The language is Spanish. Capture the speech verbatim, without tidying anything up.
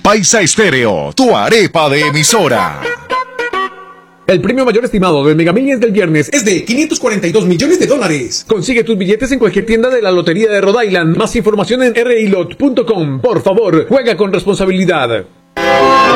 Paisa Estéreo, tu arepa de emisora. El premio mayor estimado del Mega Millions del viernes es de quinientos cuarenta y dos millones de dólares. Consigue tus billetes en cualquier tienda de la Lotería de Rhode Island. Más información en r i lot punto com. Por favor, juega con responsabilidad.